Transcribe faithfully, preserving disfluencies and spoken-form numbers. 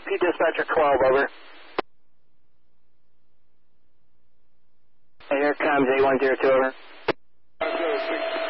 P Dispatcher twelve, over. Here comes eight one zero two, over. five zero six.